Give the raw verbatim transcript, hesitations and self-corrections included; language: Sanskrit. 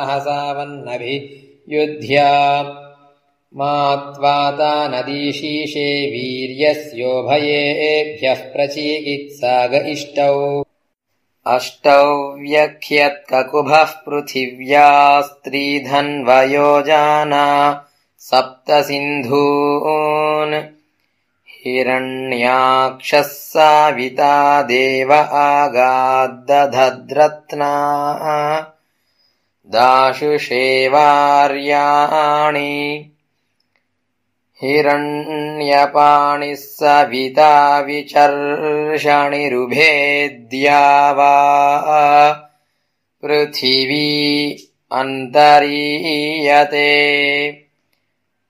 सावन्नभियुध्या मात्वाता नदीशीषे वीर्यस्योभयेभ्यः प्रचीकित्साग इष्टौ अष्टौ व्यख्यत्ककुभः पृथिव्यास्त्रिधन्वयोजाना सप्त सिन्धून् हिरण्याक्षः साविता देव आगाद्दधद्रत्ना दाशुषेवार्याणि हिरण्यपाणिः सविता विचर्षणिरुभेद्या वा पृथिवी अन्तरीयते।